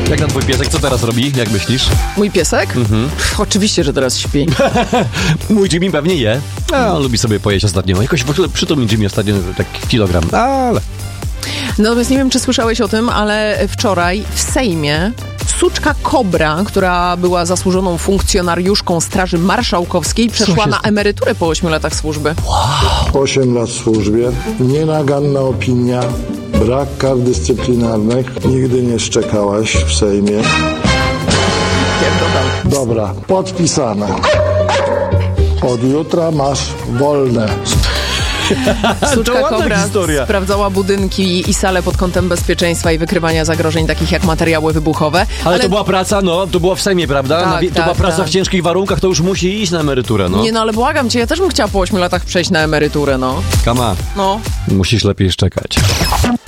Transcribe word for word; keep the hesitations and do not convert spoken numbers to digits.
Jak tam twój piesek? Co teraz robi? Jak myślisz? Mój piesek? Mhm. Pff, oczywiście, że teraz śpi. Mój Jimmy pewnie je. A, on lubi sobie pojeść ostatnio. Jakoś w ogóle przytomny Jimmy ostatnio tak kilogram. Ale... Natomiast nie wiem, czy słyszałeś o tym, ale wczoraj w Sejmie suczka Kobra, która była zasłużoną funkcjonariuszką Straży Marszałkowskiej, przeszła na emeryturę po ośmiu latach służby. Wow. osiem lat w służbie, nienaganna opinia, brak kar dyscyplinarnych, nigdy nie szczekałaś w Sejmie. Dobra, podpisane. Od jutra masz wolne. Suczka Kobra sprawdzała budynki i sale pod kątem bezpieczeństwa i wykrywania zagrożeń takich jak materiały wybuchowe. Ale, ale to była praca, no, to była w Sejmie, prawda? Tak, na, to tak, była praca tak. w ciężkich warunkach, to już musi iść na emeryturę, no. Nie no, ale błagam cię, ja też bym chciała po ośmiu latach przejść na emeryturę, no. Kama, no. musisz lepiej szczekać.